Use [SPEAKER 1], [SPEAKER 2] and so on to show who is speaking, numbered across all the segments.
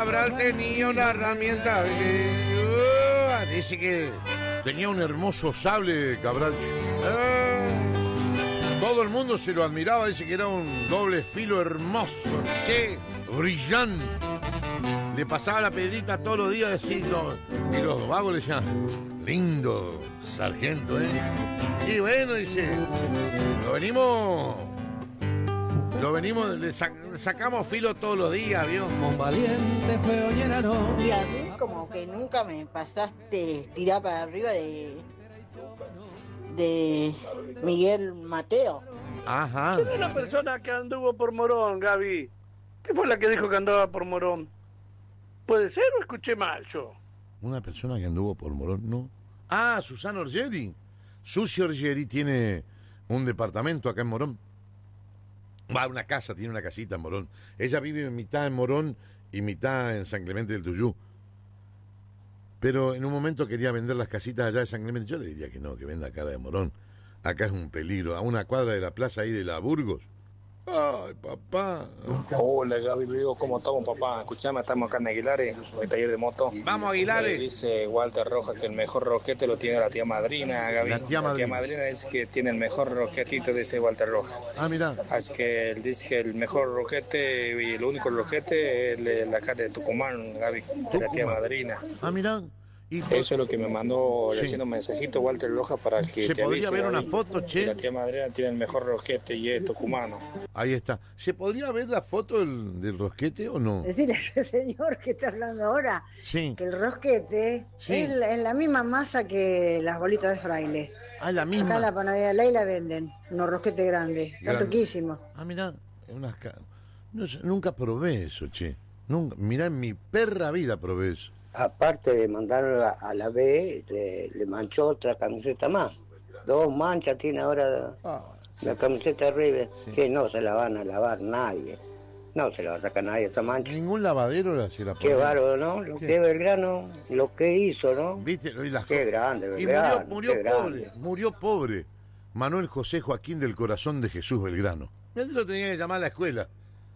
[SPEAKER 1] Cabral tenía una herramienta. Dice que tenía un hermoso sable, Cabral. Todo el mundo se lo admiraba, dice que era un doble filo hermoso. ¡Qué brillante! Le pasaba la pedrita todos los días diciendo, y los vagos le decían, lindo sargento, ¿eh? Y bueno, dice, le sacamos filo todos los días, ¿vio?
[SPEAKER 2] Con valiente fue Oñerano.
[SPEAKER 3] Y a mí como que nunca me pasaste tirar para arriba de Miguel Mateo.
[SPEAKER 1] Ajá.
[SPEAKER 4] Era una persona que anduvo por Morón, Gaby. ¿Qué fue la que dijo que andaba por Morón? ¿Puede ser o escuché mal yo?
[SPEAKER 1] Una persona que anduvo por Morón, ¿no? Ah, Susana Orgeri. Susi Orgeri tiene un departamento acá en Morón. Va, una casa, tiene una casita en Morón. Ella vive mitad en Morón y mitad en San Clemente del Tuyú. Pero en un momento quería vender las casitas allá de San Clemente. Yo le diría que no, que venda acá la de Morón. Acá es un peligro. A una cuadra de la plaza ahí de la Burgos. Ay, papá.
[SPEAKER 5] Hola, Gaby, digo, ¿cómo estamos, papá? Escuchame, estamos acá en Aguilares, en el taller de moto.
[SPEAKER 1] Vamos, Aguilares.
[SPEAKER 5] Dice Walter Rojas que el mejor roquete lo tiene la tía madrina, Gaby.
[SPEAKER 1] La tía
[SPEAKER 5] madrina dice que tiene el mejor roquetito, dice Walter Rojas.
[SPEAKER 1] Ah, mira.
[SPEAKER 5] Así que él dice que el mejor roquete y el único roquete es el de la casa de Tucumán, Gaby, de la tía madrina.
[SPEAKER 1] Ah, mira.
[SPEAKER 5] Eso es lo que me mandó haciendo un mensajito Walter Rojas para que
[SPEAKER 1] se
[SPEAKER 5] te
[SPEAKER 1] podría
[SPEAKER 5] avise,
[SPEAKER 1] ver una
[SPEAKER 5] Gaby,
[SPEAKER 1] foto, che.
[SPEAKER 5] que la tía madrina tiene el mejor roquete y es tucumano.
[SPEAKER 1] Ahí está. ¿Se podría ver la foto del rosquete o no?
[SPEAKER 3] Decirle a ese señor que está hablando ahora
[SPEAKER 1] Sí.
[SPEAKER 3] que el rosquete es la misma masa que las bolitas de fraile.
[SPEAKER 1] Ah, la misma.
[SPEAKER 3] Acá en la panadería Ley la venden, unos rosquetes grandes, están
[SPEAKER 1] Grande.
[SPEAKER 3] riquísimos.
[SPEAKER 1] Ah, mirá, no sé, nunca probé eso, che. Nunca, mirá, en mi perra vida probé eso.
[SPEAKER 6] Aparte de mandarlo a la B, le manchó otra camiseta más. 2 manchas tiene ahora la camiseta de River, que no se la van a lavar nadie. No se la va a sacar nadie esa mancha.
[SPEAKER 1] Ningún lavadero se la pone.
[SPEAKER 6] Qué bárbaro, ¿no? Lo que Belgrano, lo que hizo, ¿no?
[SPEAKER 1] ¿Viste?
[SPEAKER 6] Qué grande,
[SPEAKER 1] Y
[SPEAKER 6] Belgrano.
[SPEAKER 1] murió
[SPEAKER 6] qué
[SPEAKER 1] pobre,
[SPEAKER 6] grande.
[SPEAKER 1] murió pobre. Manuel José Joaquín del Corazón de Jesús Belgrano. Mirá, lo tenía que llamar a la escuela.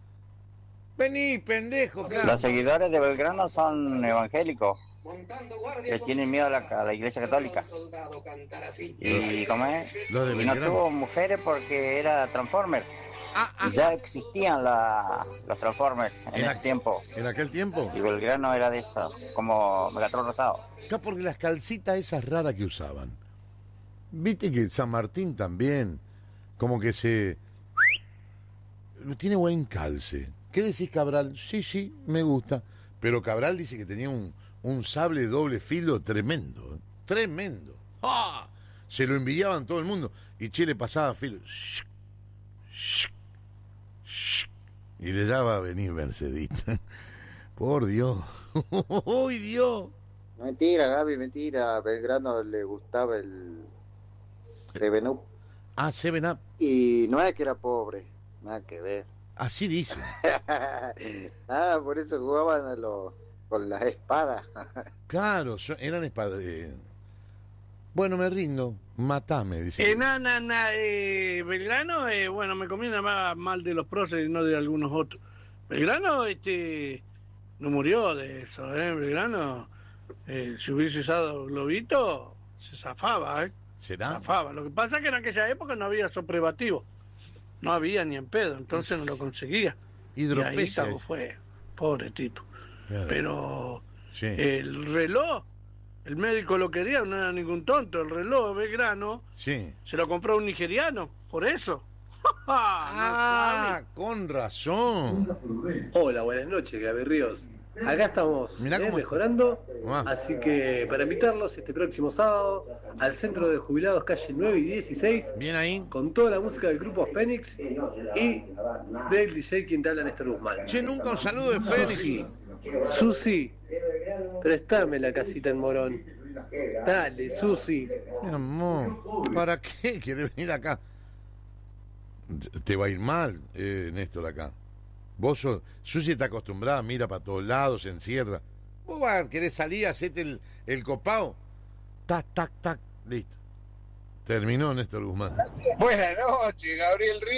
[SPEAKER 1] Vení, pendejo, claro.
[SPEAKER 7] Los seguidores de Belgrano son evangélicos, que tienen miedo a la iglesia católica. ¿Y cómo es?
[SPEAKER 1] Los de
[SPEAKER 7] Y no
[SPEAKER 1] Belgrano.
[SPEAKER 7] tuvo mujeres porque era Transformer. Ya existían los Transformers en ese tiempo.
[SPEAKER 1] ¿En aquel tiempo?
[SPEAKER 7] Y Belgrano era de eso, como Megatron rosado.
[SPEAKER 1] Acá porque las calcitas esas raras que usaban. Viste que San Martín también, como que tiene buen calce. ¿Qué decís, Cabral? Sí, me gusta. Pero Cabral dice que tenía un sable doble filo tremendo. Tremendo. ¡Ah! Se lo envidiaban todo el mundo. Y Che le pasaba filo. Y le ya va a venir Mercedita. Por Dios. ¡Uy, Dios!
[SPEAKER 8] Mentira, Gaby, mentira. A Belgrano le gustaba el 7-Up.
[SPEAKER 1] Ah, 7-Up.
[SPEAKER 8] Y no es que era pobre, nada que ver.
[SPEAKER 1] Así dice.
[SPEAKER 8] Por eso jugaban con las espadas.
[SPEAKER 1] Claro, eran espadas. Bueno, me rindo. Matame, dice.
[SPEAKER 4] Belgrano, bueno, me conviene más mal de los próceres y no de algunos otros. Belgrano, no murió de eso, Belgrano, si hubiese usado globito, se zafaba,
[SPEAKER 1] ¿Será?
[SPEAKER 4] Zafaba. Lo que pasa es que en aquella época no había soprevativo. No había ni en pedo, entonces no lo conseguía.
[SPEAKER 1] Hidropecia.
[SPEAKER 4] Y ahí cagó fue, pobre Tito.
[SPEAKER 1] Claro.
[SPEAKER 4] Pero
[SPEAKER 1] Sí.
[SPEAKER 4] el reloj, el médico lo quería, no era ningún tonto. El reloj Belgrano
[SPEAKER 1] Sí.
[SPEAKER 4] se lo compró un nigeriano, por eso.
[SPEAKER 1] Con razón.
[SPEAKER 9] Hola, buenas noches, Gaby Ríos. Acá estamos mejorando, así que para invitarlos este próximo sábado al Centro de Jubilados, calle 9 y 16.
[SPEAKER 1] Bien ahí.
[SPEAKER 9] Con toda la música del grupo Fénix y del DJ quien te habla, Néstor Guzmán.
[SPEAKER 1] Che, nunca un saludo de Fénix.
[SPEAKER 9] Susi, préstame la casita en Morón. Dale, Susi.
[SPEAKER 1] Mi amor, ¿para qué querés venir acá? Te va a ir mal, Néstor, acá. Susi está acostumbrada, mira para todos lados, se encierra. Vos vas a querer salir, hacete el copao. Tac, tac, tac, listo. Terminó Néstor Guzmán.
[SPEAKER 10] Buenas noches, Gabriel Ríos.